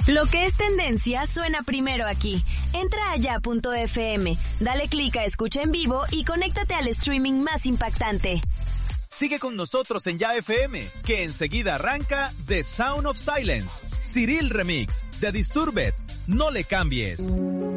Lo que es tendencia suena primero aquí. Entra a ya.fm, dale clic a escucha en vivo y conéctate al streaming más impactante. Sigue con nosotros en Ya FM, que enseguida arranca The Sound of Silence, Cyril Remix, The Disturbed. No le cambies.